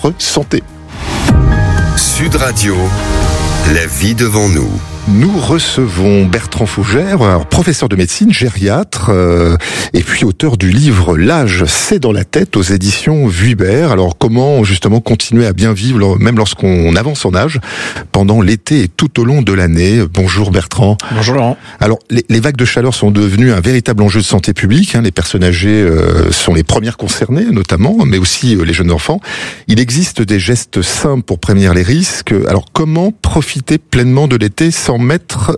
votre santé. Sud Radio, la vie devant nous. Nous recevons Bertrand Fougère, professeur de médecine, gériatre, et puis auteur du livre « L'âge, c'est dans la tête » aux éditions Vuibert. Alors comment justement continuer à bien vivre, même lorsqu'on avance en âge, pendant l'été et tout au long de l'année. Bonjour Bertrand. Bonjour Laurent. Alors les vagues de chaleur sont devenues un véritable enjeu de santé publique. Les personnes âgées sont les premières concernées notamment, mais aussi les jeunes enfants. Il existe des gestes simples pour prévenir les risques. Alors comment profiter pleinement de l'été sans mettre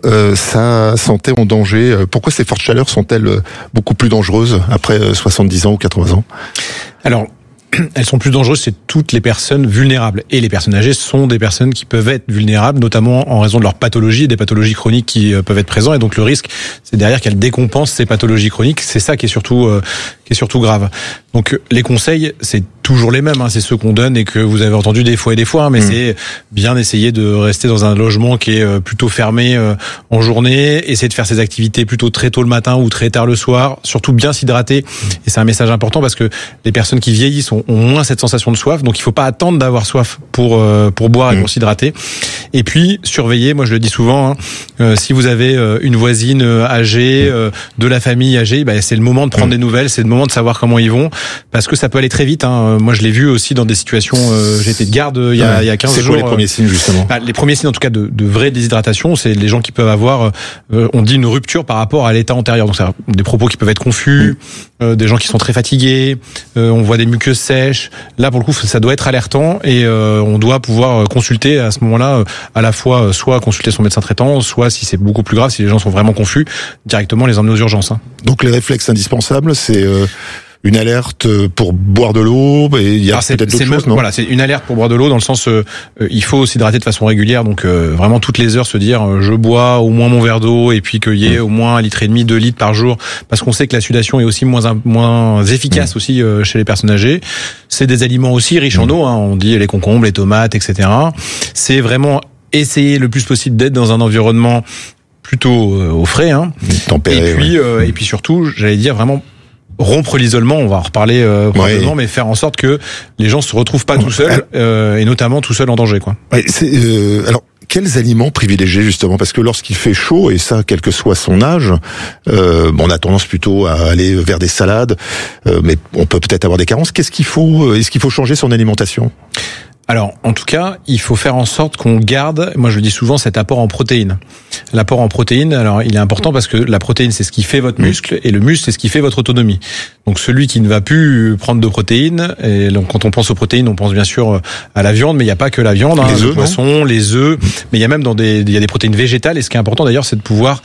sa santé en danger? Pourquoi ces fortes chaleurs sont-elles beaucoup plus dangereuses après 70 ans ou 80 ans? Alors, elles sont plus dangereuses, c'est toutes les personnes vulnérables. Et les personnes âgées sont des personnes qui peuvent être vulnérables, notamment en raison de leur pathologie, des pathologies chroniques qui peuvent être présentes. Et donc le risque, c'est derrière qu'elles décompensent ces pathologies chroniques. C'est ça qui est surtout grave. Donc les conseils, c'est toujours les mêmes. C'est ceux qu'on donne et que vous avez entendu des fois et des fois. Mais c'est bien essayer de rester dans un logement qui est plutôt fermé en journée. Essayer de faire ses activités plutôt très tôt le matin ou très tard le soir. Surtout bien s'hydrater. Et c'est un message important parce que les personnes qui vieillissent ont moins cette sensation de soif. Donc il faut pas attendre d'avoir soif pour boire et pour s'hydrater. Et puis surveiller. Moi je le dis souvent. Si vous avez une voisine âgée, de la famille âgée, c'est le moment de prendre des nouvelles. C'est le moment de savoir comment ils vont, parce que ça peut aller très vite. Moi, je l'ai vu aussi dans des situations. J'étais de garde il y a 15 jours. C'est quoi les premiers signes justement? Les premiers signes, en tout cas, de vraie déshydratation, c'est les gens qui peuvent avoir, on dit une rupture par rapport à l'état antérieur. Donc, ça, des propos qui peuvent être confus, des gens qui sont très fatigués. On voit des muqueuses sèches. Là, pour le coup, ça doit être alertant et on doit pouvoir consulter à ce moment-là, à la fois soit consulter son médecin traitant, soit si c'est beaucoup plus grave, si les gens sont vraiment confus, directement les emmener aux urgences. Donc, les réflexes indispensables, c'est une alerte pour boire de l'eau, et il y a peut-être d'autres choses, non? Voilà, c'est une alerte pour boire de l'eau dans le sens il faut s'hydrater de façon régulière, donc vraiment toutes les heures se dire je bois au moins mon verre d'eau et puis qu'il y ait au moins 1,5 litre, 2 litres par jour, parce qu'on sait que la sudation est aussi moins efficace aussi chez les personnes âgées. C'est des aliments aussi riches en eau, on dit les concombres, les tomates, etc. C'est vraiment essayer le plus possible d'être dans un environnement plutôt au frais, tempéré, et puis surtout, j'allais dire vraiment rompre l'isolement, on va en reparler probablement, mais faire en sorte que les gens se retrouvent pas tout seuls, et notamment tout seuls en danger, quoi. Alors, quels aliments privilégier justement? Parce que lorsqu'il fait chaud, et ça, quel que soit son âge, on a tendance plutôt à aller vers des salades, mais on peut peut-être avoir des carences. Est-ce qu'il faut changer son alimentation? Alors, en tout cas, il faut faire en sorte qu'on garde, moi je le dis souvent, cet apport en protéines. L'apport en protéines, alors il est important parce que la protéine, c'est ce qui fait votre muscle, et le muscle, c'est ce qui fait votre autonomie. Donc celui qui ne va plus prendre de protéines, et donc quand on pense aux protéines, on pense bien sûr à la viande, mais il n'y a pas que la viande, les œufs, le poisson, les œufs, mais il y a même il y a des protéines végétales, et ce qui est important d'ailleurs, c'est de pouvoir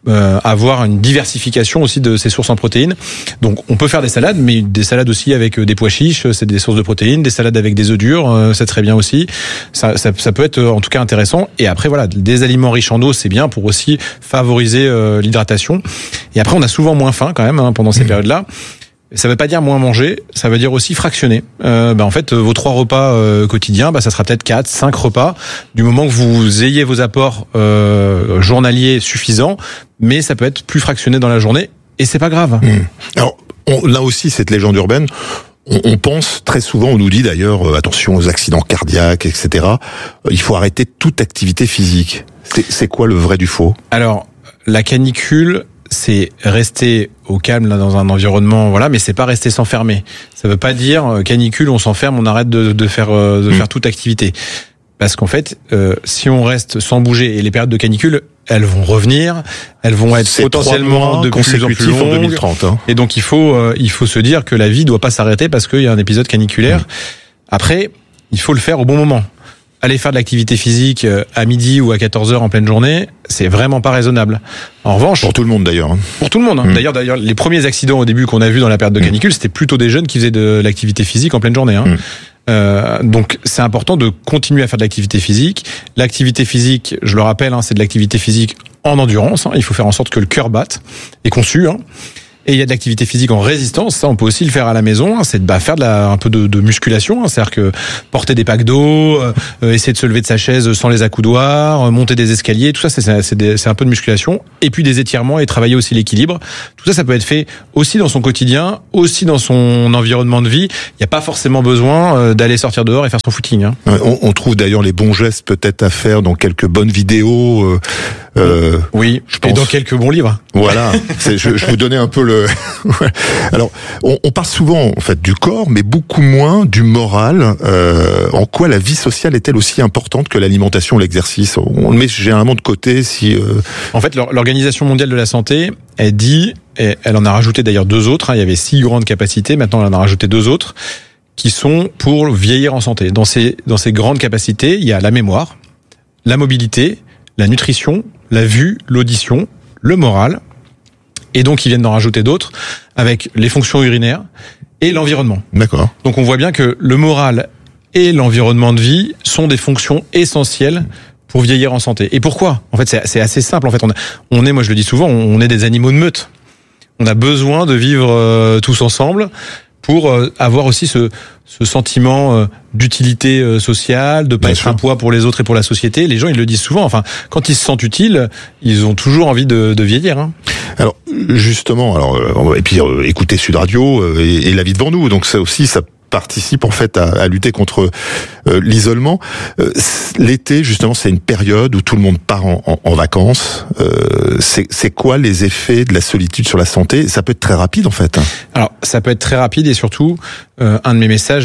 avoir une diversification aussi de ces sources en protéines. Donc on peut faire des salades, mais des salades aussi avec des pois chiches, c'est des sources de protéines, des salades avec des œufs durs, c'est très bien aussi. Ça peut être en tout cas intéressant. Et après voilà, des aliments riches en eau, c'est bien pour aussi favoriser l'hydratation. Et après on a souvent moins faim quand même pendant ces périodes-là. Ça veut pas dire moins manger, ça veut dire aussi fractionner. En fait, vos 3 repas quotidiens, ça sera peut-être 4, 5 repas, du moment que vous ayez vos apports journaliers suffisants, mais ça peut être plus fractionné dans la journée, et c'est pas grave. Alors, là aussi, cette légende urbaine, on pense très souvent, on nous dit d'ailleurs, attention aux accidents cardiaques, etc. Il faut arrêter toute activité physique. C'est quoi le vrai du faux? Alors, la canicule, c'est rester au calme là dans un environnement, mais c'est pas rester s'enfermer. Ça veut pas dire canicule, on s'enferme, on arrête de faire toute activité. Parce qu'en fait, si on reste sans bouger, et les périodes de canicule, elles vont revenir, elles vont être potentiellement de plus en plus longues. En 2030, Et donc il faut se dire que la vie doit pas s'arrêter parce qu'il y a un épisode caniculaire. Après, il faut le faire au bon moment. Aller faire de l'activité physique à midi ou à 14h en pleine journée, c'est vraiment pas raisonnable. En revanche, pour tout le monde d'ailleurs. Pour tout le monde. D'ailleurs, les premiers accidents au début qu'on a vus dans la période de canicule, c'était plutôt des jeunes qui faisaient de l'activité physique en pleine journée. Donc c'est important de continuer à faire de l'activité physique. L'activité physique, je le rappelle, c'est de l'activité physique en endurance. Il faut faire en sorte que le cœur batte et qu'on sue. Et il y a de l'activité physique en résistance, ça on peut aussi le faire à la maison, c'est de faire un peu de musculation, c'est-à-dire que porter des packs d'eau, essayer de se lever de sa chaise sans les accoudoirs, monter des escaliers, tout ça c'est un peu de musculation, et puis des étirements et travailler aussi l'équilibre. Tout ça peut être fait aussi dans son quotidien, aussi dans son environnement de vie. Il n'y a pas forcément besoin d'aller sortir dehors et faire son footing. On trouve d'ailleurs les bons gestes peut-être à faire dans quelques bonnes vidéos. Oui, je pense. Et dans quelques bons livres. Voilà, je vous donnais un peu le... Alors, on parle souvent en fait du corps, mais beaucoup moins du moral. En quoi la vie sociale est-elle aussi importante que l'alimentation ou l'exercice? On le met généralement de côté si... En fait, l'Organisation mondiale de la santé, elle dit, et elle en a rajouté d'ailleurs 2 autres, il y avait 6 grandes capacités, maintenant elle en a rajouté 2 autres, qui sont pour vieillir en santé. Dans ces grandes capacités, il y a la mémoire, la mobilité, la nutrition, la vue, l'audition, le moral, et donc ils viennent d'en rajouter d'autres, avec les fonctions urinaires et l'environnement. D'accord. Donc on voit bien que le moral et l'environnement de vie sont des fonctions essentielles pour vieillir en santé. Et pourquoi? En fait, c'est assez simple. En fait, moi je le dis souvent, on est des animaux de meute. On a besoin de vivre tous ensemble pour avoir aussi ce sentiment d'utilité sociale, de pas être un poids pour les autres et pour la société. Les gens, ils le disent souvent. Enfin, quand ils se sentent utiles, ils ont toujours envie de vieillir. Alors, justement, et puis écoutez Sud Radio et La vie devant nous. Donc ça aussi, ça participe en fait à lutter contre l'isolement. L'été, justement, c'est une période où tout le monde part en vacances. C'est quoi les effets de la solitude sur la santé? Ça peut être très rapide, en fait. Alors, ça peut être très rapide et surtout, un de mes messages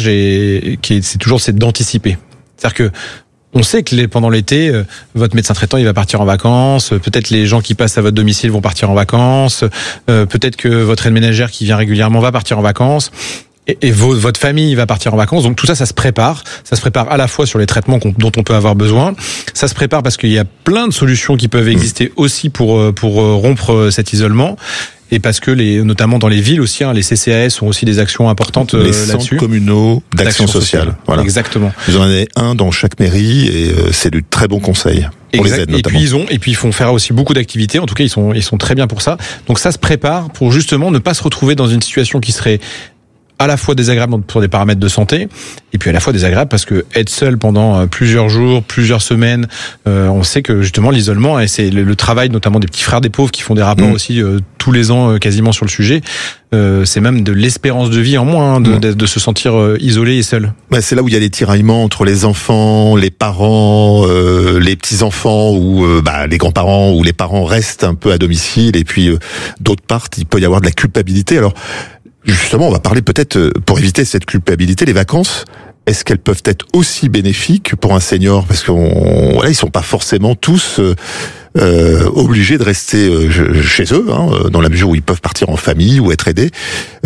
c'est d'anticiper. C'est-à-dire que on sait que pendant l'été, votre médecin traitant il va partir en vacances. Peut-être les gens qui passent à votre domicile vont partir en vacances. Peut-être que votre aide ménagère qui vient régulièrement va partir en vacances. Et votre famille va partir en vacances. Donc tout ça, ça se prépare. Ça se prépare à la fois sur les traitements dont on peut avoir besoin. Ça se prépare parce qu'il y a plein de solutions qui peuvent exister aussi pour rompre cet isolement. Et parce que notamment dans les villes aussi, les CCAS ont aussi des actions importantes là-dessus. Les centres communaux d'action sociale. Voilà. Exactement. Vous en avez un dans chaque mairie et c'est de très bons conseils. Pour les aides, notamment. Et puis ils font faire aussi beaucoup d'activités. En tout cas, ils sont très bien pour ça. Donc ça se prépare pour justement ne pas se retrouver dans une situation qui serait à la fois désagréable pour des paramètres de santé, et puis à la fois désagréable parce que être seul pendant plusieurs jours, plusieurs semaines, on sait que justement l'isolement, et c'est le travail notamment des petits frères des pauvres qui font des rapports aussi tous les ans quasiment sur le sujet, c'est même de l'espérance de vie en moins de se sentir isolé et seul. C'est là où il y a les tiraillements entre les enfants, les parents, les petits-enfants ou les grands-parents ou les parents restent un peu à domicile et puis d'autre part, il peut y avoir de la culpabilité. Alors justement, on va parler peut-être, pour éviter cette culpabilité, les vacances, est-ce qu'elles peuvent être aussi bénéfiques pour un senior? Parce ils sont pas forcément tous obligés de rester chez eux, dans la mesure où ils peuvent partir en famille ou être aidés.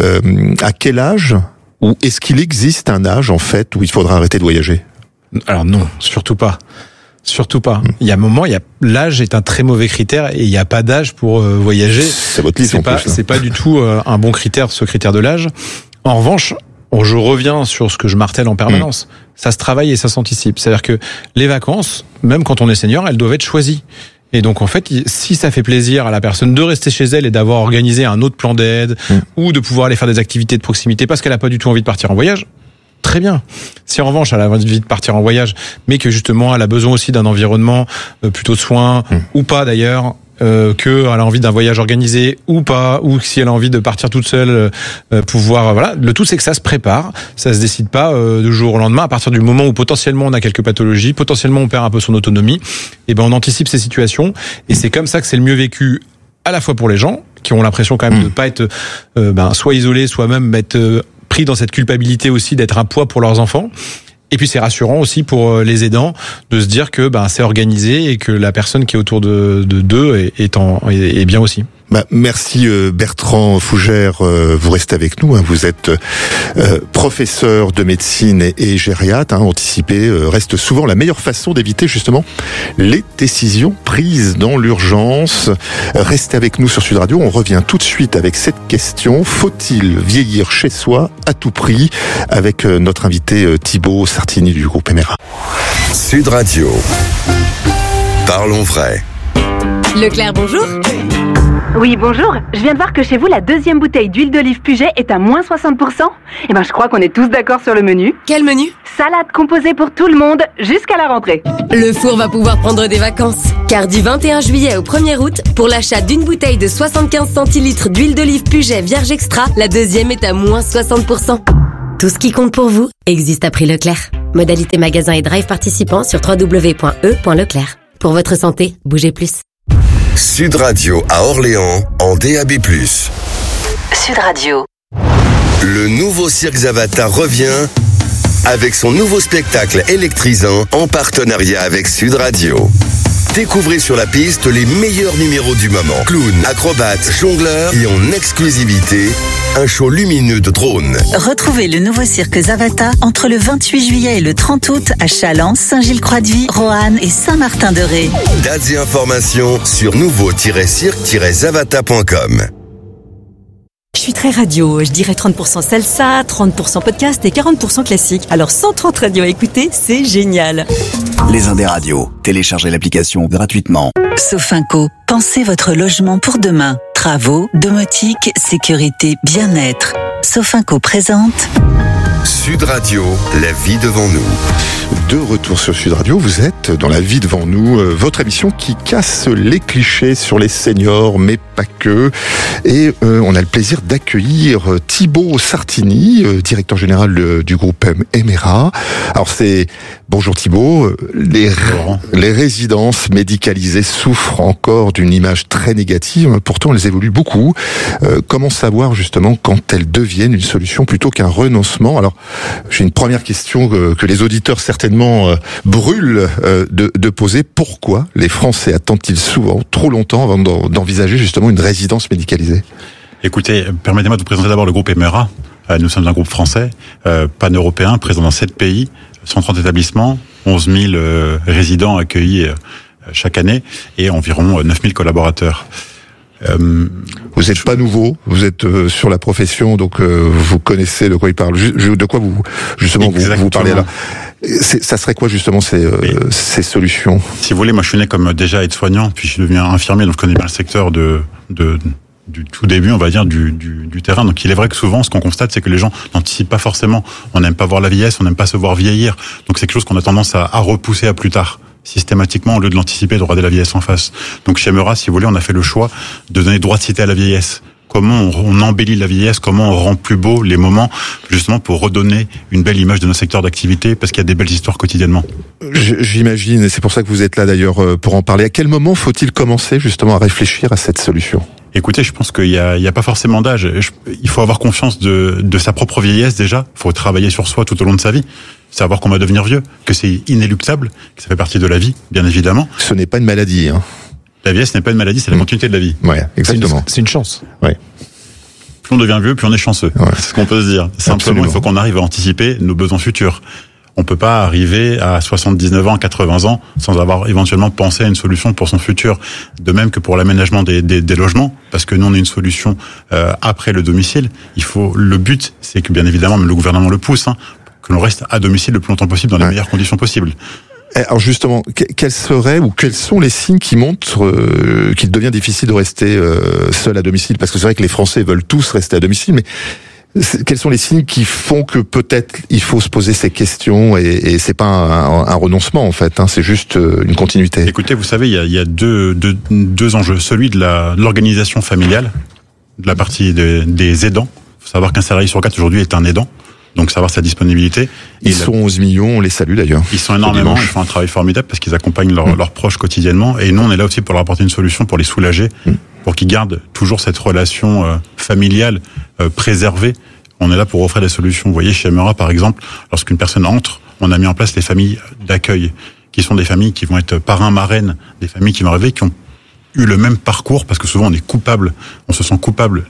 À quel âge, ou est-ce qu'il existe un âge, en fait, où il faudra arrêter de voyager? Alors non, surtout pas. Surtout pas. Il y a un moment, l'âge est un très mauvais critère et il n'y a pas d'âge pour voyager. C'est votre liste en plus. C'est pas du tout un bon critère, ce critère de l'âge. En revanche, je reviens sur ce que je martèle en permanence. Ça se travaille et ça s'anticipe. C'est-à-dire que les vacances, même quand on est senior, elles doivent être choisies. Et donc en fait, si ça fait plaisir à la personne de rester chez elle et d'avoir organisé un autre plan d'aide ou de pouvoir aller faire des activités de proximité parce qu'elle a pas du tout envie de partir en voyage, très bien. Si en revanche elle a envie de partir en voyage, mais que justement elle a besoin aussi d'un environnement plutôt de soins ou pas d'ailleurs, qu'elle a envie d'un voyage organisé ou pas, ou si elle a envie de partir toute seule, pouvoir le tout c'est que ça se prépare, ça se décide pas du jour au lendemain. À partir du moment où potentiellement on a quelques pathologies, potentiellement on perd un peu son autonomie, et on anticipe ces situations et c'est comme ça que c'est le mieux vécu à la fois pour les gens qui ont l'impression quand même de pas être soit isolés, soit même être pris dans cette culpabilité aussi d'être un poids pour leurs enfants. Et puis c'est rassurant aussi pour les aidants de se dire que c'est organisé et que la personne qui est autour d'eux est bien aussi. Merci Bertrand Fougère, vous restez avec nous, vous êtes professeur de médecine et gériatre, anticiper reste souvent la meilleure façon d'éviter justement les décisions prises dans l'urgence. Restez avec nous sur Sud Radio, on revient tout de suite avec cette question: faut-il vieillir chez soi à tout prix? Avec notre invité Thibaut Sartini du groupe Emera. Sud Radio. Parlons vrai. Leclerc, bonjour. Oui, bonjour. Je viens de voir que chez vous, la deuxième bouteille d'huile d'olive Puget est à moins 60%. Eh ben, je crois qu'on est tous d'accord sur le menu. Quel menu ? Salade composée pour tout le monde, jusqu'à la rentrée. Le four va pouvoir prendre des vacances. Car du 21 juillet au 1er août, pour l'achat d'une bouteille de 75 centilitres d'huile d'olive Puget Vierge Extra, la deuxième est à moins 60%. Tout ce qui compte pour vous existe à prix Leclerc. Modalité magasin et drive participants sur www.e.leclerc. Pour votre santé, bougez plus. Sud Radio à Orléans en DAB+. Sud Radio. Le nouveau Cirque Zavata revient avec son nouveau spectacle électrisant en partenariat avec Sud Radio. Découvrez sur la piste les meilleurs numéros du moment. Clowns, acrobates, jongleurs et en exclusivité, un show lumineux de drones. Retrouvez le nouveau cirque Zavata entre le 28 juillet et le 30 août à Challans, Saint-Gilles-Croix-de-Vie, Roanne et Saint-Martin-de-Ré. Dates et informations sur nouveau-cirque-zavata.com. Je suis très radio, je dirais 30% salsa, 30% podcast et 40% classique. Alors 130 radios à écouter, c'est génial. Les Indes radios. Téléchargez l'application gratuitement. Sofinco, pensez votre logement pour demain. Travaux, domotique, sécurité, bien-être. Sofinco présente Sud Radio, la vie devant nous. De retour sur Sud Radio, vous êtes dans La vie devant nous, votre émission qui casse les clichés sur les seniors, mais pas que. Et on a le plaisir d'accueillir Thibaut Sartini, directeur général du groupe Emera. Alors bonjour Thibaut, les résidences médicalisées souffrent encore d'une image très négative, pourtant elles évoluent beaucoup. Comment savoir justement quand elles deviennent une solution plutôt qu'un renoncement? Alors j'ai une première question que les auditeurs certainement brûlent de poser. Pourquoi les Français attendent-ils souvent trop longtemps avant d'envisager justement une résidence médicalisée? Écoutez, permettez-moi de vous présenter d'abord le groupe Emera. Nous sommes un groupe français, pan-européen, présent dans 7 pays, 130 établissements, 11 000 résidents accueillis chaque année et environ 9 000 collaborateurs. Vous n'êtes pas nouveau, vous êtes sur la profession, donc vous connaissez de quoi il parle. De quoi vous parlez là? Ça serait quoi justement ces solutions? Si vous voulez, moi je suis né comme déjà aide-soignant, puis je suis devenu infirmier, donc je connais bien le secteur du tout début, on va dire, du terrain. Donc il est vrai que souvent, ce qu'on constate, c'est que les gens n'anticipent pas forcément. On n'aime pas voir la vieillesse, on n'aime pas se voir vieillir. Donc c'est quelque chose qu'on a tendance à repousser à plus tard, systématiquement, au lieu de l'anticiper, de regarder la vieillesse en face. Donc chez Emera, si vous voulez, on a fait le choix de donner droit de cité à la vieillesse. Comment on embellit la vieillesse, comment on rend plus beau les moments, justement pour redonner une belle image de nos secteurs d'activité, parce qu'il y a des belles histoires quotidiennement. J'imagine, et c'est pour ça que vous êtes là d'ailleurs pour en parler. À quel moment faut-il commencer justement à réfléchir à cette solution? Écoutez, je pense qu'il y a pas forcément d'âge. Il faut avoir confiance de sa propre vieillesse déjà. Il faut travailler sur soi tout au long de sa vie. Savoir qu'on va devenir vieux, que c'est inéluctable, que ça fait partie de la vie, bien évidemment. Ce n'est pas une maladie, hein. La vieillesse n'est pas une maladie, c'est la continuité de la vie. Ouais, exactement. C'est une chance. Ouais. Plus on devient vieux, plus on est chanceux. Ouais. C'est ce qu'on peut se dire. Simplement, absolument. Il faut qu'on arrive à anticiper nos besoins futurs. On peut pas arriver à 79 ans, 80 ans, sans avoir éventuellement pensé à une solution pour son futur. De même que pour l'aménagement des logements, parce que nous, on a une solution après le domicile. Le but, c'est que bien évidemment, même le gouvernement le pousse, que l'on reste à domicile le plus longtemps possible, dans les meilleures conditions possibles. Alors justement, quels sont les signes qui montrent qu'il devient difficile de rester seul à domicile? Parce que c'est vrai que les Français veulent tous rester à domicile, mais quels sont les signes qui font que peut-être il faut se poser ces questions et c'est pas un renoncement en fait, c'est juste une continuité? Écoutez, vous savez, il y a deux enjeux. Celui de l'organisation familiale, de la partie des aidants. Il faut savoir qu'un salarié sur 4 aujourd'hui est un aidant. Donc savoir sa disponibilité. Ils sont 11 millions, on les salue d'ailleurs. Ils sont énormément, ils font un travail formidable parce qu'ils accompagnent leurs proches quotidiennement. Et nous, on est là aussi pour leur apporter une solution, pour les soulager, pour qu'ils gardent toujours cette relation familiale préservée. On est là pour offrir des solutions. Vous voyez, chez Emera, par exemple, lorsqu'une personne entre, on a mis en place les familles d'accueil, qui sont des familles qui vont être parrains, marraines, des familles qui vont arriver, qui ont eu le même parcours, parce que souvent on se sent coupable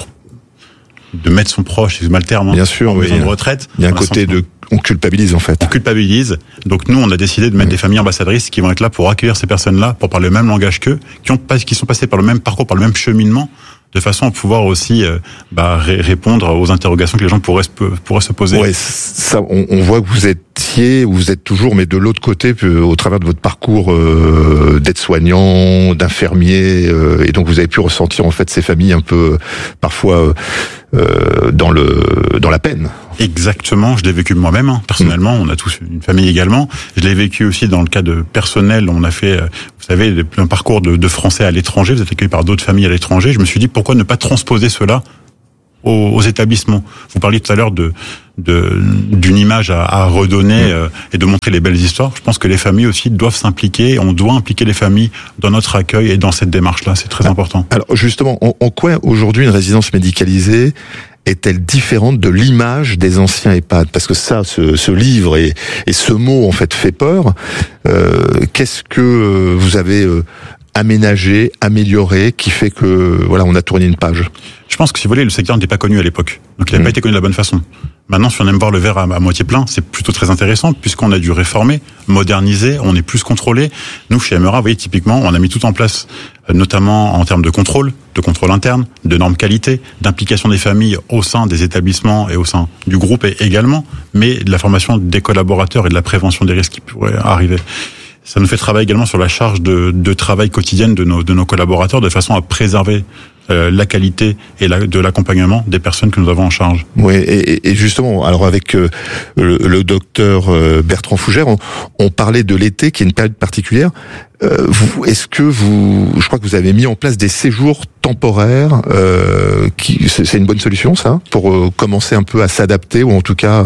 de mettre son proche, c'est mal terme, bien sûr, en maison de retraite. Il y a un côté on culpabilise en fait. On culpabilise. Donc nous, on a décidé de mettre des familles ambassadrices qui vont être là pour accueillir ces personnes-là, pour parler le même langage qu'eux, qui sont passés par le même parcours, par le même cheminement, de façon à pouvoir aussi répondre aux interrogations que les gens pourraient se poser. Ouais, ça, on voit que vous êtes toujours, mais de l'autre côté, au travers de votre parcours d'aide-soignant, d'infirmier, et donc vous avez pu ressentir en fait ces familles un peu parfois dans la peine. Exactement, je l'ai vécu moi-même, personnellement, on a tous une famille également. Je l'ai vécu aussi dans le cas de personnel, on a fait, vous savez, un parcours de français à l'étranger, vous êtes accueillis par d'autres familles à l'étranger. Je me suis dit, pourquoi ne pas transposer cela aux établissements? Vous parliez tout à l'heure d'une image à redonner et de montrer les belles histoires. Je pense que les familles aussi doivent s'impliquer, on doit impliquer les familles dans notre accueil et dans cette démarche-là, c'est très important. Alors justement, en quoi aujourd'hui une résidence médicalisée est-elle différente de l'image des anciens EHPAD? Parce que ça, ce livre et ce mot en fait fait peur. Qu'est-ce que vous avez aménagé, amélioré, qui fait que voilà, on a tourné une page? Je pense que si vous voulez, le secteur n'était pas connu à l'époque, donc il n'a pas été connu de la bonne façon. Maintenant, si on aime voir le verre à moitié plein, c'est plutôt très intéressant, puisqu'on a dû réformer, moderniser, on est plus contrôlé. Nous, chez MRA, vous voyez, typiquement, on a mis tout en place, notamment en termes de contrôle interne, de normes qualité, d'implication des familles au sein des établissements et au sein du groupe également, mais de la formation des collaborateurs et de la prévention des risques qui pourraient arriver. Ça nous fait travailler également sur la charge de travail quotidienne de nos collaborateurs, de façon à préserver la qualité et de l'accompagnement des personnes que nous avons en charge. Oui, et justement, alors avec le docteur Bertrand Fougère, on parlait de l'été, qui est une période particulière. Est-ce que je crois que vous avez mis en place des séjours temporaires, c'est une bonne solution, ça, pour commencer un peu à s'adapter, ou en tout cas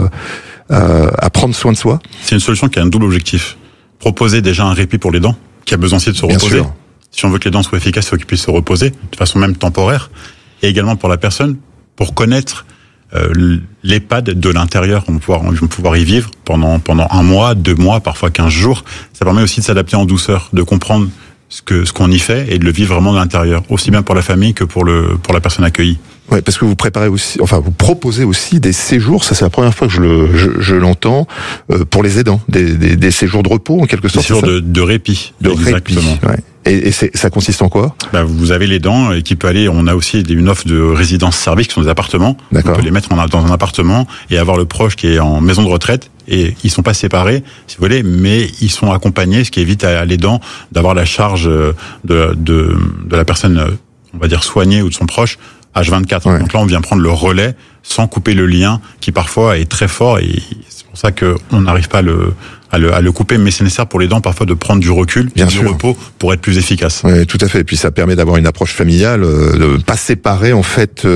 à prendre soin de soi? C'est une solution qui a un double objectif. Proposer déjà un répit pour les dents, qui a besoin aussi de se reposer. Sûr. Si on veut que les dents soient efficaces, il faut qu'ils puissent se reposer, de façon même temporaire. Et également pour la personne, pour connaître l'EHPAD de l'intérieur. Ils vont pouvoir y vivre pendant 1 mois, 2 mois, parfois 15 jours. Ça permet aussi de s'adapter en douceur, de comprendre ce qu'on y fait et de le vivre vraiment de l'intérieur, aussi bien pour la famille que pour la personne accueillie. Ouais, parce que vous préparez aussi, enfin vous proposez aussi des séjours, ça c'est la première fois que je l'entends, pour les aidants, des séjours de repos en quelque sorte. Des séjours de répit. Exactement. Répit, ouais. Et ça consiste en quoi? Vous avez les dents qui peut aller. On a aussi une offre de résidence service qui sont des appartements. D'accord. On peut les mettre dans un appartement et avoir le proche qui est en maison de retraite. Et ils sont pas séparés, si vous voulez, mais ils sont accompagnés, ce qui évite à l'aidant d'avoir la charge de la personne, on va dire soignée ou de son proche, H24. Ouais. Donc là, on vient prendre le relais sans couper le lien qui parfois est très fort, et c'est pour ça qu'on n'arrive pas à le couper, mais c'est nécessaire pour les dents parfois de prendre du recul, du repos pour être plus efficace. Oui, tout à fait. Et puis ça permet d'avoir une approche familiale, de pas séparer en fait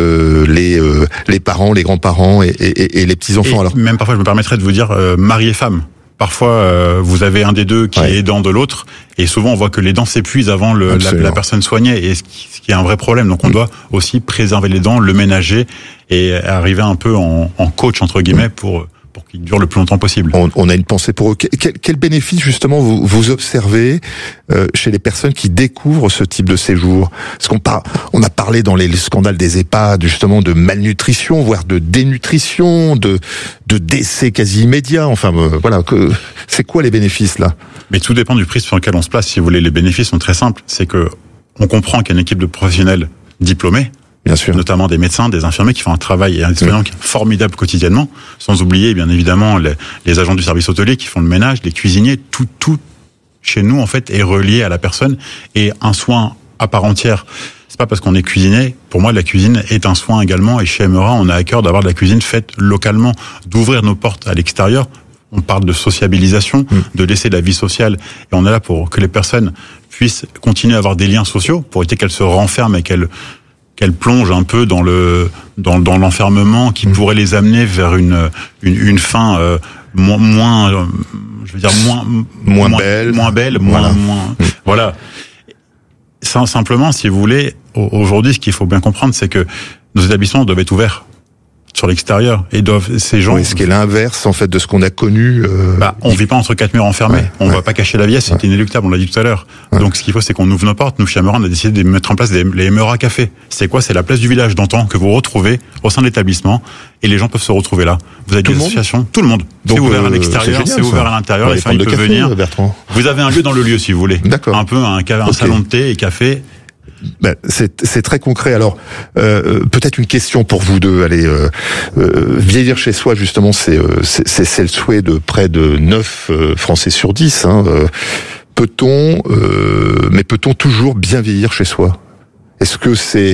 les parents, les grands-parents et les petits-enfants. Alors même parfois, je me permettrais de vous dire mari et femme. Parfois, vous avez un des deux qui est aidant de l'autre, et souvent on voit que les dents s'épuisent avant la personne soignée, et ce qui est un vrai problème. Donc on doit aussi préserver les dents, le ménager, et arriver un peu en coach entre guillemets pour qu'il dure le plus longtemps possible. On a une pensée pour eux. Quel bénéfice justement vous observez chez les personnes qui découvrent ce type de séjour? Parce on a parlé dans les scandales des EHPAD justement de malnutrition, voire de dénutrition, de décès quasi immédiat. Enfin voilà, c'est quoi les bénéfices là? Mais tout dépend du prisme sur lequel on se place. Si vous voulez, les bénéfices sont très simples. C'est que on comprend qu'il y a une équipe de professionnels diplômés. Bien sûr. Notamment des médecins, des infirmiers qui font un travail et un soignant formidable quotidiennement, sans oublier bien évidemment les agents du service hôtelier qui font le ménage, les cuisiniers, tout chez nous en fait est relié à la personne et un soin à part entière. C'est pas parce qu'on est cuisinier, pour moi la cuisine est un soin également, et chez MRA on a à cœur d'avoir de la cuisine faite localement, d'ouvrir nos portes à l'extérieur. On parle de sociabilisation, de laisser la vie sociale, et on est là pour que les personnes puissent continuer à avoir des liens sociaux, pour éviter qu'elles se renferment et qu'elles plongent un peu dans l'enfermement qui pourrait les amener vers une fin moins belle, voilà. Simplement, si vous voulez, aujourd'hui, ce qu'il faut bien comprendre, c'est que nos établissements doivent être ouverts sur l'extérieur, et ces gens. Oui, ce qui est l'inverse en fait de ce qu'on a connu. On vit pas entre 4 murs enfermés. On va pas cacher la vieillesse, c'est inéluctable. On l'a dit tout à l'heure. Donc ce qu'il faut, c'est qu'on ouvre nos portes. Nous, chez MRA, on a décidé de mettre en place les MRA Café. C'est quoi? C'est la place du village d'antan que vous retrouvez au sein de l'établissement, et les gens peuvent se retrouver là. Vous avez des associations, tout le monde. C'est ouvert à l'extérieur, c'est ouvert à l'intérieur. Les familles peuvent venir. Bertrand. Vous avez un lieu dans le lieu, si vous voulez. D'accord. Un peu un salon de thé et café. C'est très concret. Alors, peut-être une question pour vous deux. Allez, vieillir chez soi, justement, c'est le souhait de près de 9 Français sur 10. Peut-on toujours bien vieillir chez soi? Est-ce que c'est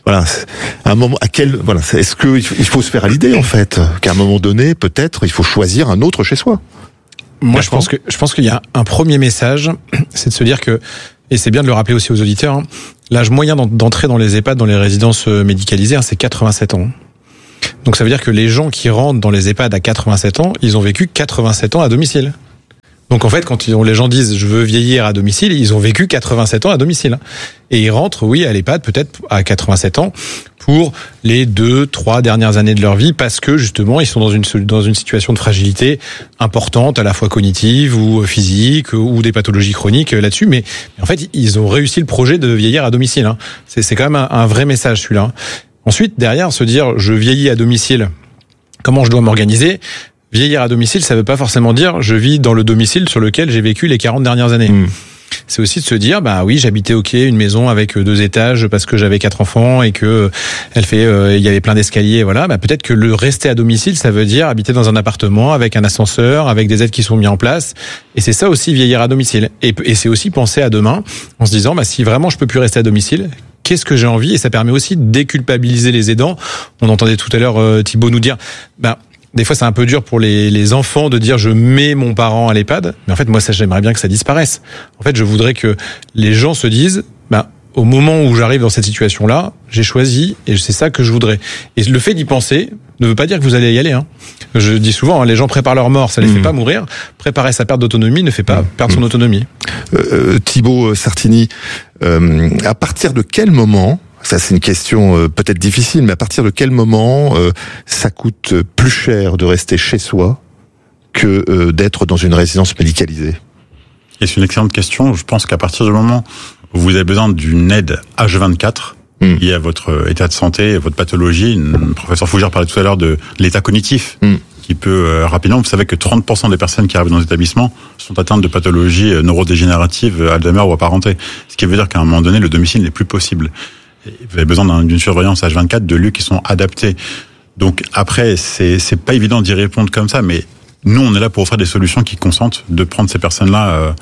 un moment est-ce que il faut se faire à l'idée en fait qu'à un moment donné, peut-être, il faut choisir un autre chez soi? Moi, je pense qu'il y a un premier message, c'est de se dire que, et c'est bien de le rappeler aussi aux auditeurs, l'âge moyen d'entrer dans les EHPAD, dans les résidences médicalisées, c'est 87 ans. Donc ça veut dire que les gens qui rentrent dans les EHPAD à 87 ans, ils ont vécu 87 ans à domicile. Donc en fait, quand les gens disent « je veux vieillir à domicile », ils ont vécu 87 ans à domicile. Et ils rentrent, oui, à l'EHPAD, peut-être à 87 ans, pour les 2-3 dernières années de leur vie, parce que justement, ils sont dans une situation de fragilité importante, à la fois cognitive ou physique, ou des pathologies chroniques là-dessus. Mais en fait, ils ont réussi le projet de vieillir à domicile. C'est quand même un vrai message, celui-là. Ensuite, derrière, se dire « je vieillis à domicile », comment je dois m'organiser ? Vieillir à domicile, ça veut pas forcément dire je vis dans le domicile sur lequel j'ai vécu les 40 dernières années. C'est aussi de se dire oui, j'habitais une maison avec 2 étages parce que j'avais 4 enfants et que il y avait plein d'escaliers, voilà. Peut-être que le rester à domicile, ça veut dire habiter dans un appartement avec un ascenseur, avec des aides qui sont mises en place. Et c'est ça aussi vieillir à domicile. Et c'est aussi penser à demain en se disant si vraiment je peux plus rester à domicile, qu'est-ce que j'ai envie? Et ça permet aussi de déculpabiliser les aidants. On entendait tout à l'heure Thibaut nous dire des fois, c'est un peu dur pour les enfants de dire je mets mon parent à l'EHPAD. Mais en fait, moi, j'aimerais bien que ça disparaisse. En fait, je voudrais que les gens se disent, au moment où j'arrive dans cette situation-là, j'ai choisi et c'est ça que je voudrais. Et le fait d'y penser ne veut pas dire que vous allez y aller. Je dis souvent, les gens préparent leur mort, ça les fait pas mourir. Préparer sa perte d'autonomie ne fait pas perdre son autonomie. Thibaut Sartini, à partir de quel moment, ça c'est une question peut-être difficile, mais à partir de quel moment ça coûte plus cher de rester chez soi que d'être dans une résidence médicalisée? Et c'est une excellente question. Je pense qu'à partir du moment où vous avez besoin d'une aide H24, liée à votre état de santé, votre pathologie, le professeur Fougère parlait tout à l'heure de l'état cognitif, qui peut rapidement, vous savez que 30% des personnes qui arrivent dans les établissements sont atteintes de pathologies neurodégénératives, Alzheimer ou apparentées. Ce qui veut dire qu'à un moment donné, le domicile n'est plus possible. Vous avez besoin d'une surveillance H24, de lieux qui sont adaptés. Donc après, c'est pas évident d'y répondre comme ça, mais nous, on est là pour offrir des solutions qui consentent de prendre ces personnes-là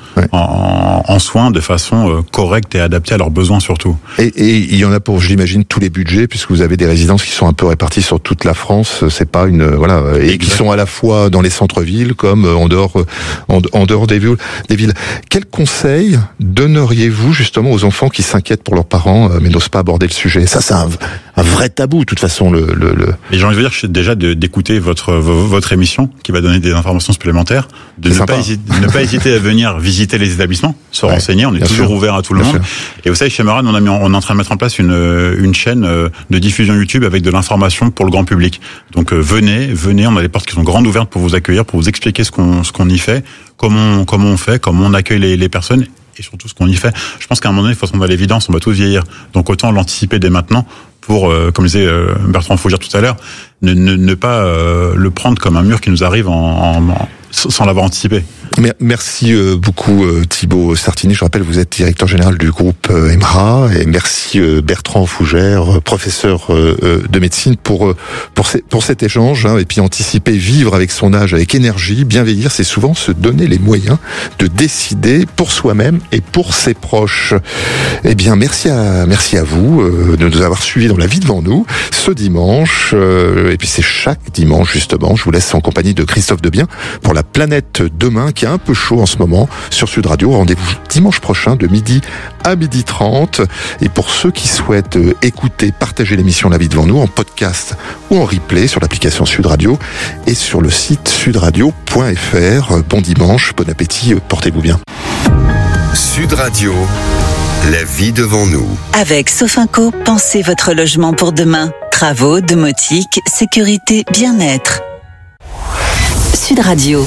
en soin de façon correcte et adaptée à leurs besoins surtout. Et il y en a pour, je l'imagine, tous les budgets, puisque vous avez des résidences qui sont un peu réparties sur toute la France. C'est pas et qui sont à la fois dans les centres-villes comme en dehors des villes. Quel conseil donneriez-vous justement aux enfants qui s'inquiètent pour leurs parents mais n'osent pas aborder le sujet? Ça, c'est un vrai tabou, de toute façon. Et j'ai envie de dire déjà d'écouter votre émission qui va donner des informations supplémentaires, de ne pas hésiter à venir visiter les établissements, se renseigner. On est toujours ouvert à tout le monde. Et vous savez, chez Meran, on est en train de mettre en place une chaîne de diffusion YouTube avec de l'information pour le grand public. Donc venez, on a les portes qui sont grandes ouvertes pour vous accueillir, pour vous expliquer ce qu'on y fait, comment on fait, comment on accueille les personnes. Et surtout ce qu'on y fait. Je pense qu'à un moment donné, il faut se rendre à l'évidence, on va tous vieillir. Donc autant l'anticiper dès maintenant pour, comme disait Bertrand Fougère tout à l'heure, ne pas le prendre comme un mur qui nous arrive sans l'avoir anticipé. Merci beaucoup Thibaut Sartini. Je rappelle, vous êtes directeur général du groupe EMRA, et merci Bertrand Fougère, professeur de médecine pour cet échange, et puis anticiper, vivre avec son âge avec énergie. Bien vieillir, c'est souvent se donner les moyens de décider pour soi-même et pour ses proches. Eh bien, merci à vous de nous avoir suivis dans La Vie devant nous ce dimanche, et puis c'est chaque dimanche justement. Je vous laisse en compagnie de Christophe Debien pour La Planète Demain, qui est un peu chaud en ce moment sur Sud Radio. Rendez-vous dimanche prochain de midi à 12h30. Et pour ceux qui souhaitent écouter, partager l'émission La Vie devant nous en podcast ou en replay sur l'application Sud Radio et sur le site sudradio.fr. Bon dimanche, bon appétit, portez-vous bien. Sud Radio, La Vie devant nous. Avec Sofinco, pensez votre logement pour demain. Travaux, domotique, sécurité, bien-être. Sud Radio.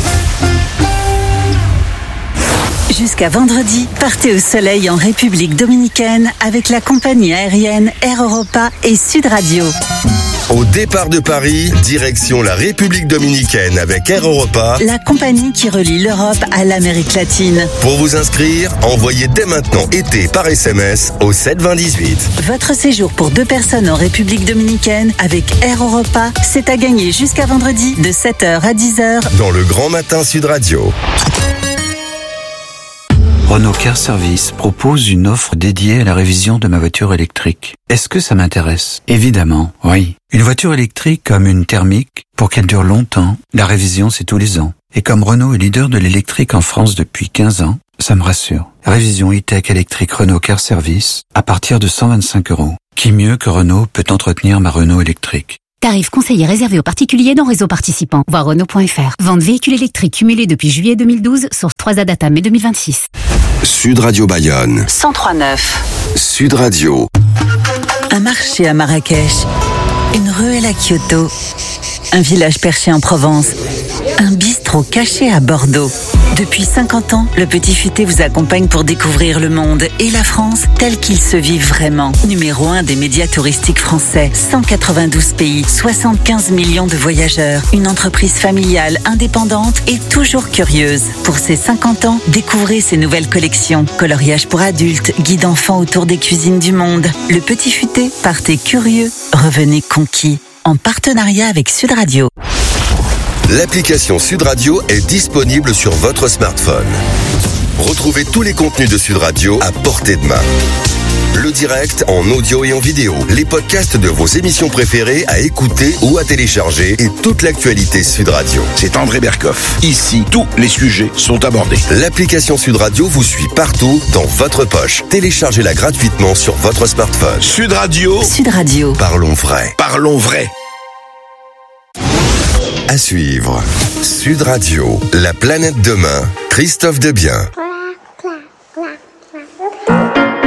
Jusqu'à vendredi, partez au soleil en République dominicaine avec la compagnie aérienne Air Europa et Sud Radio. Au départ de Paris, direction la République Dominicaine avec Air Europa, La compagnie qui relie l'Europe à l'Amérique latine. Pour vous inscrire, envoyez dès maintenant été par SMS au 72018. Votre séjour pour 2 personnes en République dominicaine avec Air Europa, c'est à gagner jusqu'à vendredi de 7h à 10h. Dans le Grand Matin Sud Radio. Renault Car Service propose une offre dédiée à la révision de ma voiture électrique. Est-ce que ça m'intéresse? Évidemment, oui. Une voiture électrique comme une thermique, pour qu'elle dure longtemps, la révision c'est tous les ans. Et comme Renault est leader de l'électrique en France depuis 15 ans, ça me rassure. Révision e-tech électrique Renault Car Service à partir de 125 €. Qui mieux que Renault peut entretenir ma Renault électrique? Tarif conseillé réservé aux particuliers dans réseau participant. Voir Renault.fr. Vente véhicules électriques cumulés depuis juillet 2012, source 3A Data mai 2026. Sud Radio Bayonne. 103.9. Sud Radio. Un marché à Marrakech. Une ruelle à Kyoto. Un village perché en Provence. Un bistrot caché à Bordeaux. Depuis 50 ans, le Petit Futé vous accompagne pour découvrir le monde et la France tel qu'il se vit vraiment. Numéro 1 des médias touristiques français. 192 pays, 75 millions de voyageurs. Une entreprise familiale, indépendante et toujours curieuse. Pour ses 50 ans, découvrez ses nouvelles collections. Coloriage pour adultes, guide enfants autour des cuisines du monde. Le Petit Futé, partez curieux, revenez conquis. En partenariat avec Sud Radio. L'application Sud Radio est disponible sur votre smartphone. Retrouvez tous les contenus de Sud Radio à portée de main. Le direct en audio et en vidéo, les podcasts de vos émissions préférées à écouter ou à télécharger et toute l'actualité Sud Radio. C'est André Berkoff. Ici, tous les sujets sont abordés. L'application Sud Radio vous suit partout dans votre poche. Téléchargez-la gratuitement sur votre smartphone. Sud Radio. Sud Radio. Parlons vrai. Parlons vrai. À suivre. Sud Radio, la planète demain, Christophe Debien.